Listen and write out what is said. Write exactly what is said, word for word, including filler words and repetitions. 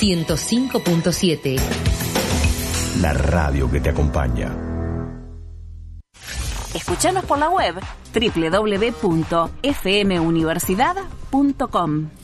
ciento cinco punto siete. La radio que te acompaña. Escuchanos por la web doble u doble u doble u punto f m universidad punto com.